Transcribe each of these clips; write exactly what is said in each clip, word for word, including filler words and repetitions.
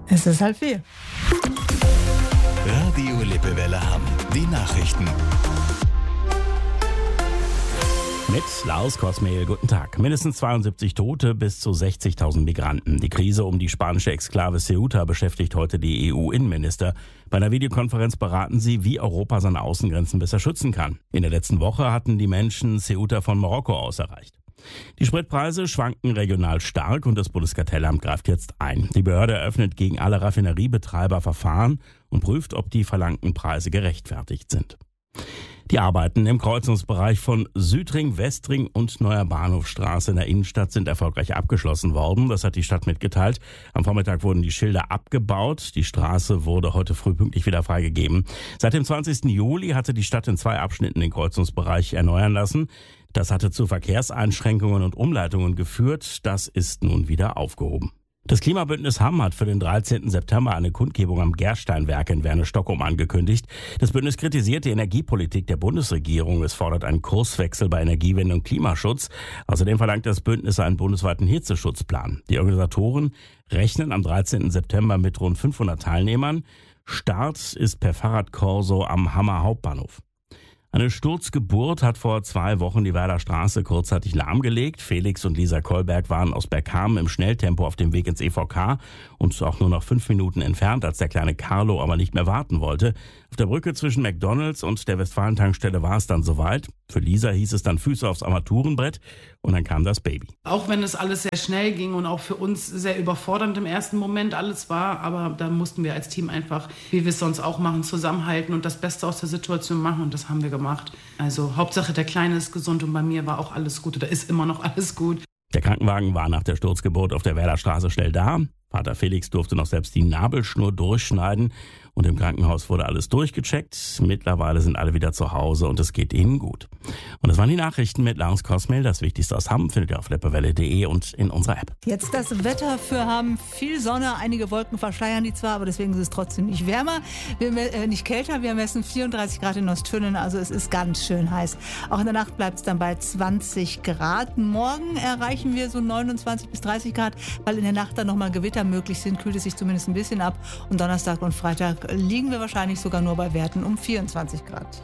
Es ist halb vier. Radio Lippewelle Hamm. Die Nachrichten. Mit Lars Kosmehl, guten Tag. Mindestens zweiundsiebzig Tote, bis zu sechzigtausend Migranten. Die Krise um die spanische Exklave Ceuta beschäftigt heute die E U-Innenminister. Bei einer Videokonferenz beraten sie, wie Europa seine Außengrenzen besser schützen kann. In der letzten Woche hatten die Menschen Ceuta von Marokko aus erreicht. Die Spritpreise schwanken regional stark und das Bundeskartellamt greift jetzt ein. Die Behörde eröffnet gegen alle Raffineriebetreiber Verfahren und prüft, ob die verlangten Preise gerechtfertigt sind. Die Arbeiten im Kreuzungsbereich von Südring, Westring und Neuer Bahnhofstraße in der Innenstadt sind erfolgreich abgeschlossen worden. Das hat die Stadt mitgeteilt. Am Vormittag wurden die Schilder abgebaut. Die Straße wurde heute früh pünktlich wieder freigegeben. Seit dem zwanzigsten Juli hatte die Stadt in zwei Abschnitten den Kreuzungsbereich erneuern lassen. Das hatte zu Verkehrseinschränkungen und Umleitungen geführt. Das ist nun wieder aufgehoben. Das Klimabündnis Hamm hat für den dreizehnten September eine Kundgebung am Gersteinwerk in Werne-Stockholm angekündigt. Das Bündnis kritisiert die Energiepolitik der Bundesregierung. Es fordert einen Kurswechsel bei Energiewende und Klimaschutz. Außerdem verlangt das Bündnis einen bundesweiten Hitzeschutzplan. Die Organisatoren rechnen am dreizehnten September mit rund fünfhundert Teilnehmern. Start ist per Fahrradkorso am Hammer Hauptbahnhof. Eine Sturzgeburt hat vor zwei Wochen die Werder Straße kurzzeitig lahmgelegt. Felix und Lisa Kolberg waren aus Bergkamen im Schnelltempo auf dem Weg ins E V K und auch nur noch fünf Minuten entfernt, als der kleine Carlo aber nicht mehr warten wollte. Auf der Brücke zwischen McDonalds und der Westfalen-Tankstelle war es dann soweit. Für Lisa hieß es dann Füße aufs Armaturenbrett und dann kam das Baby. Auch wenn es alles sehr schnell ging und auch für uns sehr überfordernd im ersten Moment alles war, aber da mussten wir als Team einfach, wie wir es sonst auch machen, zusammenhalten und das Beste aus der Situation machen und das haben wir gemacht. Also Hauptsache der Kleine ist gesund und bei mir war auch alles gut oder ist immer noch alles gut. Der Krankenwagen war nach der Sturzgeburt auf der Werder Straße schnell da. Vater Felix durfte noch selbst die Nabelschnur durchschneiden und im Krankenhaus wurde alles durchgecheckt. Mittlerweile sind alle wieder zu Hause und es geht ihnen gut. Und das waren die Nachrichten mit Lars Kosmehl. Das Wichtigste aus Hamm findet ihr auf lippewelle punkt de und in unserer App. Jetzt das Wetter für Hamm. Viel Sonne, einige Wolken verschleiern die zwar, aber deswegen ist es trotzdem nicht wärmer, wir, äh, nicht kälter. Wir messen vierunddreißig Grad in Ostfüllen, also es ist ganz schön heiß. Auch in der Nacht bleibt es dann bei zwanzig Grad. Morgen erreichen wir so neunundzwanzig bis dreißig Grad, weil in der Nacht dann nochmal Gewitter möglich sind, kühlt es sich zumindest ein bisschen ab. Und Donnerstag und Freitag liegen wir wahrscheinlich sogar nur bei Werten um vierundzwanzig Grad.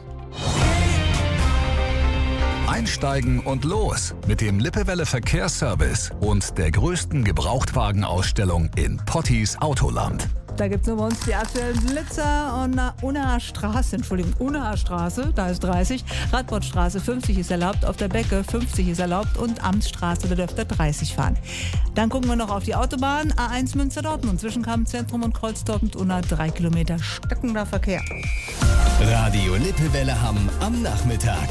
Einsteigen und los mit dem Lippewelle Verkehrsservice und der größten Gebrauchtwagenausstellung in Potties Autoland. Da gibt es nur bei uns die aktuellen Blitzer und Unnaer Straße, Entschuldigung, Unnaer Straße, da ist dreißig, Radbordstraße fünfzig ist erlaubt, auf der Becke fünfzig ist erlaubt und Amtsstraße, da dürft ihr dreißig fahren. Dann gucken wir noch auf die Autobahn, A eins Münster-Dortmund, zwischen Kammzentrum und Kreuzdorf und Unna drei Kilometer stockender Verkehr. Radio Lippewelle Hamm am Nachmittag.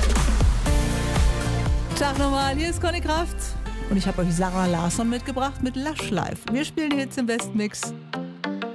Tag nochmal, hier ist Conny Kraft und ich habe euch Sarah Larsson mitgebracht mit Lush Life. Wir spielen die Hits im Westmix.